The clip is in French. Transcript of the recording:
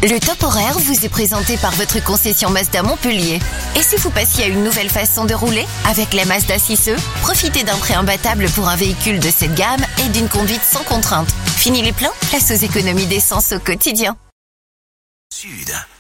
Le top horaire vous est présenté par votre concession Mazda Montpellier. Et si vous passiez à une nouvelle façon de rouler? Avec la Mazda 6e, profitez d'un prêt imbattable pour un véhicule de cette gamme et d'une conduite sans contrainte. Fini les pleins, place aux économies d'essence au quotidien. Sud.